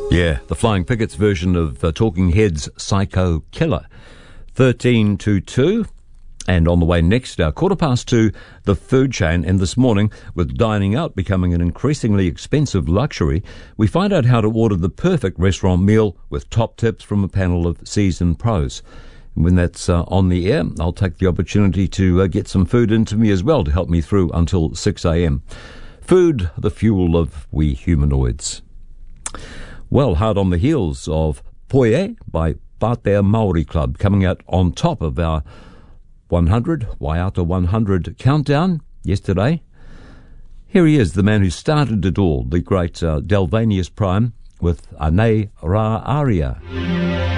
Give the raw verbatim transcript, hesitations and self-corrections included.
Yeah, the Flying Pickets version of uh, Talking Heads' Psycho Killer. thirteen to two. And on the way next, uh, quarter past two, the food chain. And this morning, with dining out becoming an increasingly expensive luxury, we find out how to order the perfect restaurant meal with top tips from a panel of seasoned pros. And when that's uh, on the air, I'll take the opportunity to uh, get some food into me as well to help me through until six a.m. Food, the fuel of we humanoids. Well, hard on the heels of Poie by Pātea Māori Club, coming out on top of our one hundred, Waiata one hundred countdown yesterday. Here he is, the man who started it all, the great uh, Delvanius Prime, with Ane Rā Aria.